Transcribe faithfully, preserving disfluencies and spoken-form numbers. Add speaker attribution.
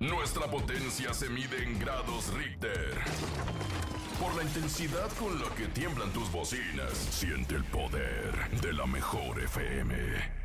Speaker 1: Nuestra potencia se mide en grados Richter. Por la intensidad con la que tiemblan tus bocinas, siente el poder de la mejor F M.